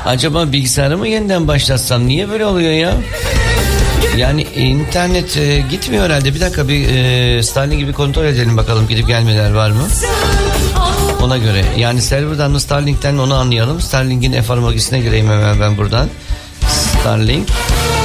Acaba bilgisayarı mı yeniden başlatsam? Niye böyle oluyor ya? Yani internet gitmiyor herhalde. Bir dakika, bir Starlink gibi kontrol edelim bakalım, gidip gelmeler var mı? Ona göre. Yani serverdan mı Starlink'ten, onu anlayalım. Starlink'in F aramagisine gireyim hemen ben buradan. Starlink.